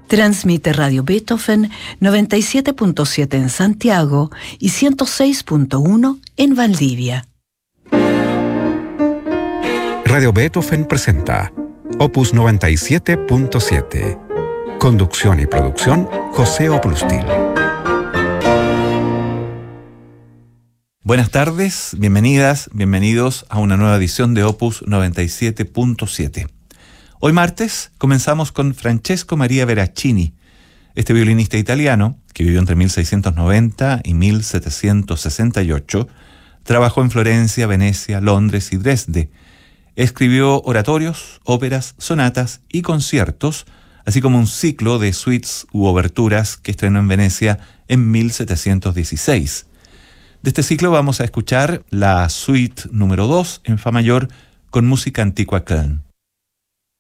Transmite Radio Beethoven 97.7 en Santiago y 106.1 en Valdivia. Radio Beethoven presenta Opus 97.7. Conducción y producción, José Oplústil. Buenas tardes, bienvenidas, bienvenidos a una nueva edición de Opus 97.7. Hoy martes comenzamos con Francesco Maria Veracini, este violinista italiano que vivió entre 1690 y 1768, trabajó en Florencia, Venecia, Londres y Dresde. Escribió oratorios, óperas, sonatas y conciertos, así como un ciclo de suites u oberturas que estrenó en Venecia en 1716. De este ciclo vamos a escuchar la suite número 2 en fa mayor con música antigua Köln.